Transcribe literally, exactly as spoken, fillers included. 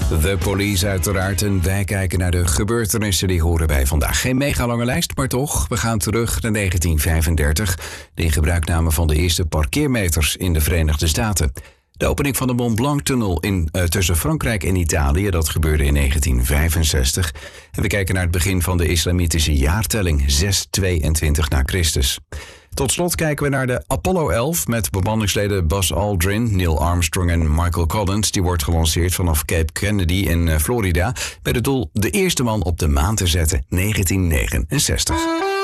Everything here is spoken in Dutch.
The Police uiteraard en wij kijken naar de gebeurtenissen die horen bij vandaag. Geen mega lange lijst, maar toch, we gaan terug naar negentien vijfendertig. De ingebruikname van de eerste parkeermeters in de Verenigde Staten. De opening van de Mont Blanc-tunnel in, uh, tussen Frankrijk en Italië, dat gebeurde in negentien vijfenzestig. En we kijken naar het begin van de islamitische jaartelling, zeshonderdtweeëntwintig na Christus. Tot slot kijken we naar de Apollo elf met bemanningsleden Buzz Aldrin, Neil Armstrong en Michael Collins. Die wordt gelanceerd vanaf Cape Kennedy in Florida met het doel de eerste man op de maan te zetten, negentien negenenzestig.